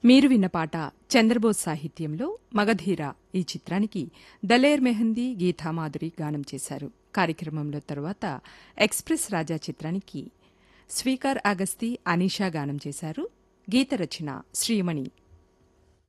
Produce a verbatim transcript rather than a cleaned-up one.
మీరు విన్న పాట చంద్రబోస్ సాహిత్యంలో మగధీర ఈ చిత్రానికి దలేర్ మెహందీ గీతామాధురి గానం చేశారు. కార్యక్రమంలో తరువాత ఎక్స్ప్రెస్ రాజా చిత్రానికి స్వీకార్ అగస్తి అనీషా గానం చేశారు. గీత రచన శ్రీమణి.